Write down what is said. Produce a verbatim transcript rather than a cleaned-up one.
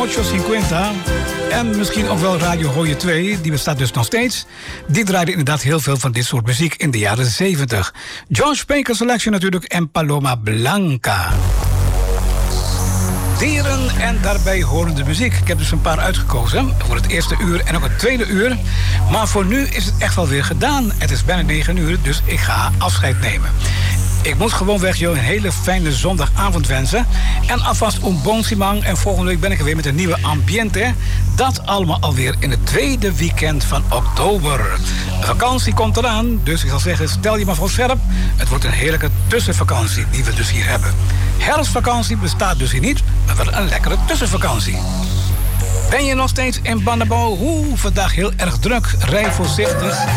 Ocho Cinquenta. En misschien ook wel Radio Hoye twee, die bestaat dus nog steeds. Die draaide inderdaad heel veel van dit soort muziek in de jaren zeventig. George Baker Selection natuurlijk en Paloma Blanca. Dieren en daarbij horende muziek. Ik heb dus een paar uitgekozen voor het eerste uur en ook het tweede uur. Maar voor nu is het echt wel weer gedaan. Het is bijna negen uur, dus ik ga afscheid nemen. Ik moet gewoon weg, joh, een hele fijne zondagavond wensen. En alvast un bon simang. En volgende week ben ik er weer met een nieuwe ambiente. Dat allemaal alweer in het tweede weekend van oktober. De vakantie komt eraan, dus ik zal zeggen, stel je maar voor scherp. Het wordt een heerlijke tussenvakantie die we dus hier hebben. Herfstvakantie bestaat dus hier niet, maar wel een lekkere tussenvakantie. Ben je nog steeds in Bannebo? Oeh, vandaag heel erg druk. Rij voorzichtig.